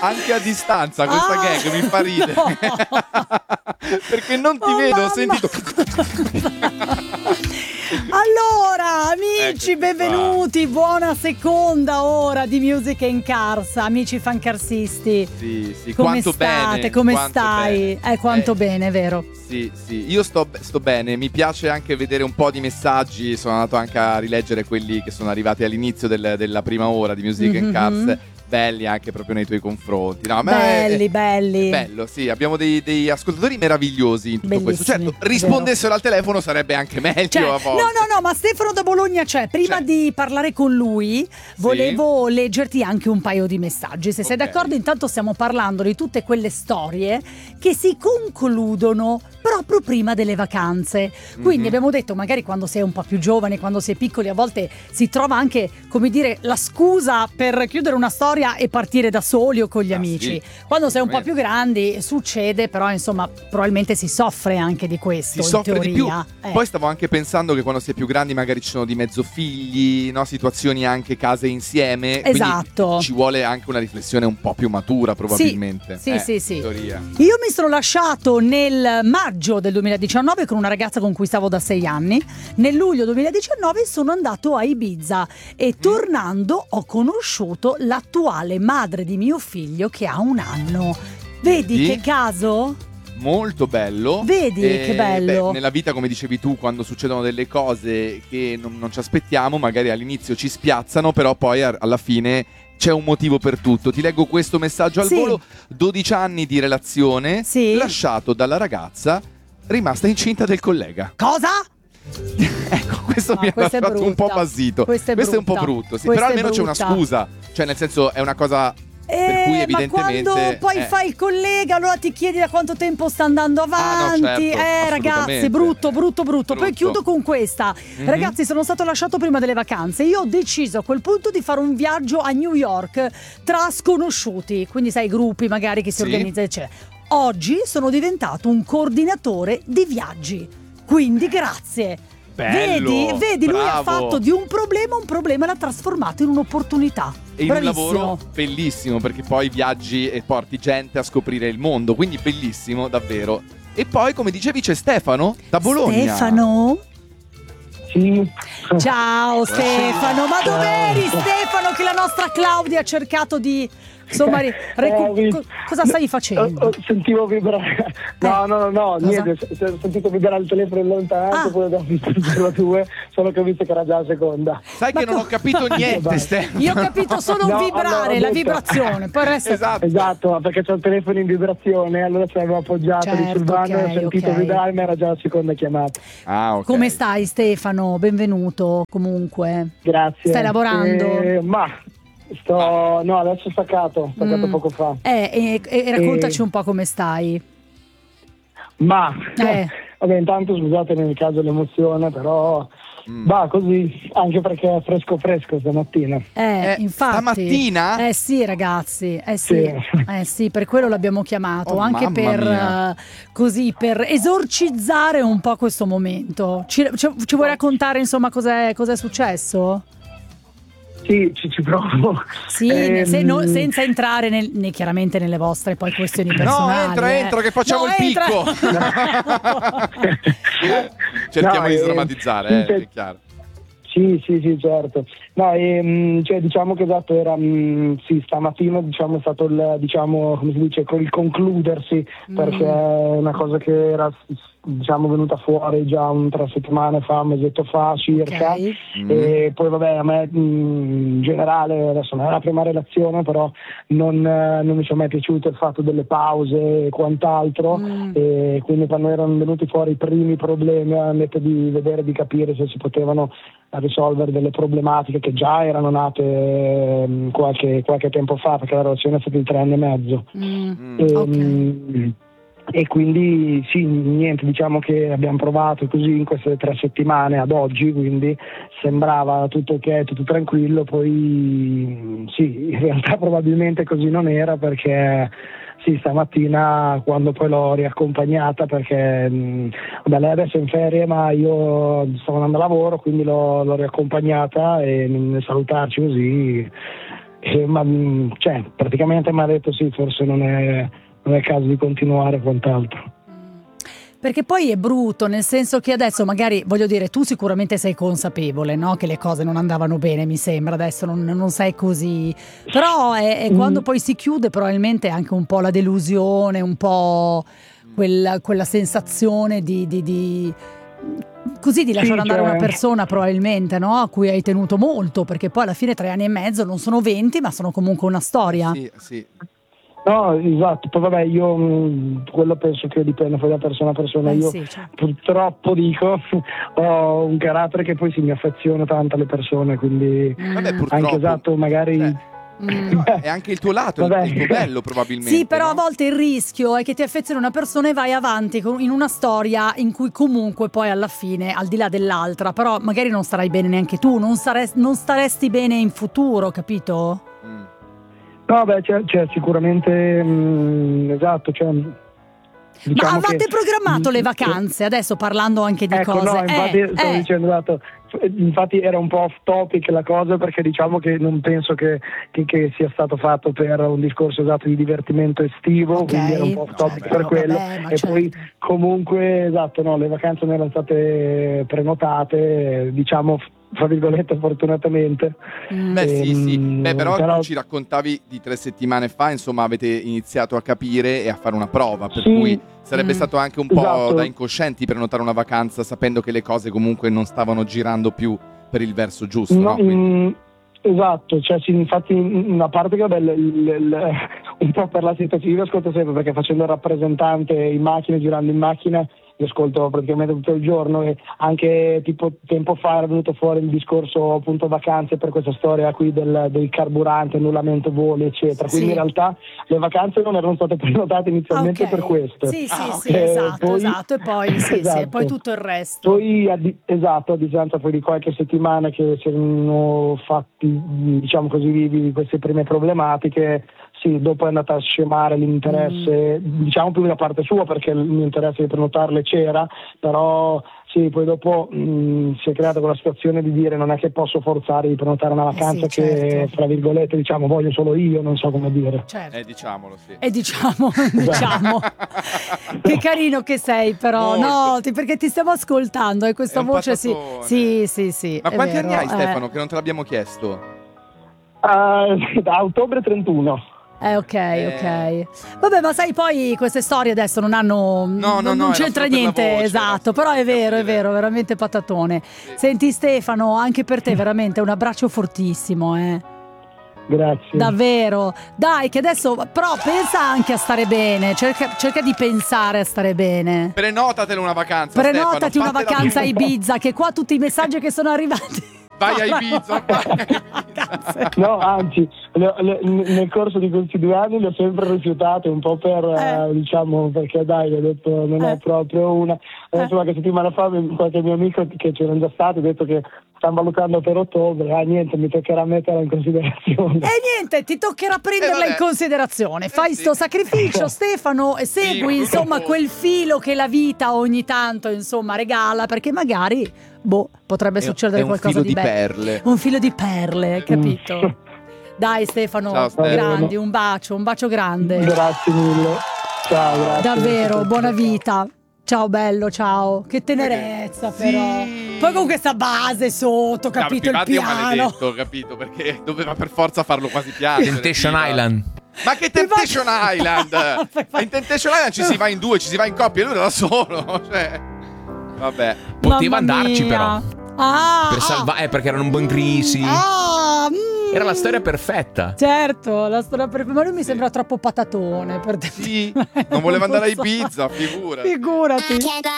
Anche a distanza questa gag mi fa ridere. No. Perché non ti vedo, mamma. ho sentito. Allora, amici, Eccoci benvenuti. Buona seconda ora di Music in Cars, amici fancarsisti. Sì, Come quanto state? bene. Come quanto stai? bene. Quanto bene, vero? Sì, io sto bene, mi piace anche vedere un po' di messaggi, sono andato anche a rileggere quelli che sono arrivati all'inizio della prima ora di Music and Cars, belli anche proprio nei tuoi confronti. No, Belli. È bello, sì, abbiamo dei ascoltatori meravigliosi in tutto questo. Bellissimi, Certo, rispondessero al telefono sarebbe anche meglio a volte. No, ma Stefano da Bologna c'è. Prima di parlare con lui, volevo leggerti anche un paio di messaggi. Se sei d'accordo, intanto stiamo parlando di tutte quelle storie che si concludono proprio prima delle vacanze. Quindi abbiamo detto, magari quando sei un po' più giovane, quando sei piccoli, a volte si trova anche, come dire, la scusa per chiudere una storia e partire da soli o con gli amici. Quando sei un po' più grandi succede, però insomma probabilmente si soffre anche di questo. Si soffre di più. teoria. Poi stavo anche pensando che quando si è più grandi magari ci sono di mezzo figli, no? Situazioni anche case insieme. Esatto. Quindi ci vuole anche una riflessione un po' più matura probabilmente. Sì. In teoria. Io mi sono lasciato nel maggio del 2019 con una ragazza con cui stavo da 6 anni. Nel luglio 2019 sono andato a Ibiza e tornando ho conosciuto l'attuale madre di mio figlio che ha 1 anno. Vedi che caso? Molto bello. Vedi che bello. Nella vita, come dicevi tu, quando succedono delle cose che non ci aspettiamo, magari all'inizio ci spiazzano, però poi alla fine c'è un motivo per tutto. Ti leggo questo messaggio al volo. 12 anni di relazione, lasciato dalla ragazza, rimasta incinta del collega. Cosa? Ecco, questo mi ha lasciato un po' basito. Questo è un po' brutto, sì. Però almeno c'è una scusa. Cioè, nel senso, è una cosa per cui evidentemente. Ma quando poi fai il collega, allora ti chiedi da quanto tempo sta andando avanti. Ragazzi, brutto. Poi chiudo con questa. Ragazzi, sono stato lasciato prima delle vacanze. Io ho deciso a quel punto di fare un viaggio a New York tra sconosciuti. Quindi sai, gruppi magari che si organizzano, eccetera. Oggi sono diventato un coordinatore di viaggi. Quindi grazie. Bello, vedi, lui ha bravo. fatto di un problema l'ha trasformato in un'opportunità. E in un lavoro bellissimo, perché poi viaggi e porti gente a scoprire il mondo, quindi bellissimo, davvero. E poi, come dicevi, c'è Stefano da Bologna. Stefano? Sì. Ciao Stefano, ma dov'eri Stefano che la nostra Claudia ha cercato di... Insomma, cosa stai facendo? Sentivo vibrare. No, niente. Ho sentito vibrare il telefono in lontananza, poi ho visto il 02, solo che ho visto che era già la seconda. Sai che non ho capito niente, Stefano. Io ho capito solo un vibrare, la vibrazione. Poi il resto... Esatto, perché c'ho il telefono in vibrazione, allora ce l'avevo appoggiato sul vano, ho sentito vibrare, ma era già la seconda chiamata. Come stai Stefano? Benvenuto comunque. Grazie. Stai lavorando? No, adesso ho staccato poco fa. E raccontaci un po' come stai. Vabbè, intanto scusate nel caso l'emozione, però va così, anche perché è fresco stamattina. Infatti. Stamattina? Sì, ragazzi. Sì, per quello l'abbiamo chiamato, anche per per esorcizzare un po' questo momento. Ci vuoi raccontare insomma cos'è successo? Sì, ci provo. Sì, senza entrare chiaramente nelle vostre poi questioni personali. No, entra che facciamo il picco. Cerchiamo di sdrammatizzare, è chiaro. Sì, certo. No, cioè, diciamo che esatto, era stamattina è stato come si dice, il concludersi, perché è una cosa che era venuta fuori già 3 settimane fa, un mesetto fa circa, e poi vabbè, a me in generale adesso non è la prima relazione, però non mi sono mai piaciuto il fatto delle pause e quant'altro, e quindi quando erano venuti fuori i primi problemi ho detto di vedere, di capire se si potevano risolvere delle problematiche che già erano nate qualche tempo fa, perché la relazione è stata di 3 anni e mezzo. E quindi niente, diciamo che abbiamo provato così in queste 3 settimane ad oggi, quindi sembrava tutto ok, tutto tranquillo, poi in realtà probabilmente così non era, perché stamattina quando poi l'ho riaccompagnata, perché lei adesso è in ferie ma io stavo andando a lavoro, quindi l'ho riaccompagnata e nel salutarci così cioè, praticamente mi ha detto sì, forse non è il caso di continuare o quant'altro. Perché poi è brutto, nel senso che adesso magari, voglio dire, tu sicuramente sei consapevole, no? Che le cose non andavano bene, mi sembra, adesso non sei così. Però è quando poi si chiude probabilmente anche un po' la delusione, un po' quella sensazione di lasciare andare una persona probabilmente, no? A cui hai tenuto molto, perché poi alla fine 3 anni e mezzo non sono 20, ma sono comunque una storia. Sì. No, esatto, poi vabbè, io quello penso che dipenda poi da persona a persona. Io certo. Purtroppo dico, ho un carattere che poi mi affeziono tanto alle persone, quindi anche esatto, magari... è anche il tuo lato, il tuo bello probabilmente. Sì, però no? a volte il rischio è che ti affezioni una persona e vai avanti in una storia in cui comunque poi alla fine, al di là dell'altra, però magari non starai bene neanche tu, non staresti bene in futuro, capito? No, beh, c'è sicuramente, esatto, cioè... Diciamo ma avete programmato le vacanze, adesso parlando anche di cose. No, infatti stavo dicendo, esatto, infatti era un po' off topic la cosa, perché diciamo che non penso che sia stato fatto per un discorso esatto di divertimento estivo, quindi era un po' off topic per quello. Poi comunque, esatto, no, le vacanze non erano state prenotate, diciamo, fra virgolette, fortunatamente. Sì. Beh, però tu ci raccontavi di 3 settimane fa, insomma, avete iniziato a capire e a fare una prova, per cui sarebbe stato anche un po' da incoscienti prenotare una vacanza sapendo che le cose comunque non stavano girando più per il verso giusto, no? Esatto, cioè sì, infatti una parte che un po' per la situazione, io ascolto sempre perché facendo il rappresentante in macchina, girando in macchina, io ascolto praticamente tutto il giorno, e anche tipo tempo fa era venuto fuori il discorso appunto vacanze per questa storia qui del carburante, annullamento voli eccetera, quindi in realtà le vacanze non erano state prenotate inizialmente per questo. Sì, esatto, e poi e poi tutto il resto. Poi a distanza poi di qualche settimana che si erano fatti, diciamo così, vivi queste prime problematiche, sì, dopo è andata a scemare l'interesse, diciamo più da parte sua, perché l'interesse di prenotarle c'era, però sì, poi dopo si è creata quella situazione di dire non è che posso forzare di prenotare una vacanza che, fra virgolette, diciamo, voglio solo io, non so come dire. Certo. Diciamolo, sì. Diciamo. Che carino che sei, però. Molto. No, perché ti stiamo ascoltando e questa voce sì. Ma quanti vero, anni hai, Stefano, che non te l'abbiamo chiesto? Da ottobre 31. Ok. Vabbè, ma sai, poi queste storie adesso non hanno. Non c'entra niente, voce, esatto. Però è vero, veramente patatone. Sì. Senti, Stefano, anche per te veramente un abbraccio fortissimo, Grazie. Davvero. Dai, che adesso però pensa anche a stare bene. Cerca di pensare a stare bene. Prenotatela una vacanza. Prenotati Stefano, una vacanza a Ibiza, che qua tutti i messaggi che sono arrivati. Vai a Ibiza. No, anzi, nel corso di questi 2 anni le ho sempre rifiutate, un po' per diciamo, perché dai, ho detto non è proprio una. Adesso qualche settimana fa qualche mio amico che c'erano già stati ha detto che stanno valutando per ottobre. Niente, mi toccherà metterla in considerazione. Niente, ti toccherà prenderla in considerazione. Fai sto sacrificio, Stefano, e segui insomma quel filo che la vita ogni tanto insomma regala, perché magari potrebbe succedere qualcosa di bello. Un filo di perle, capito? Dai Stefano, ciao, grandi, un bacio grande. Grazie mille. Ciao, grazie. Davvero, buona vita. Ciao bello, ciao. Che tenerezza però. Poi con questa base sotto, capito, il piano. Maledetto, capito, perché doveva per forza farlo quasi piano. Temptation Island. Ma che Temptation Island? In Temptation Island ci si va in 2, ci si va in coppia, lui era da solo, cioè. Vabbè. Poteva andarci però. Per salvare, perché erano un buon crisi. Era la storia perfetta. Certo, la storia perfetta. Ma lui mi sembra troppo patatone per te. Sì, non voleva andare a Ibiza, figurati.